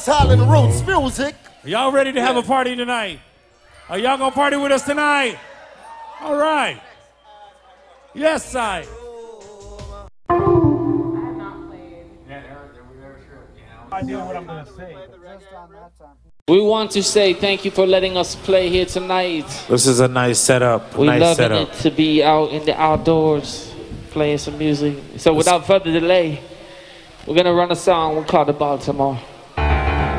Island Roots Music. Are y'all ready to have a party tonight? Are y'all gonna party with us tonight? All right. Yes, I. Idea what I'm gonna say. We want to say thank you for letting us play here tonight. This is a nice setup. We're loving it to be out in the outdoors playing some music. So without further delay, we're gonna run a song we call the Baltimore.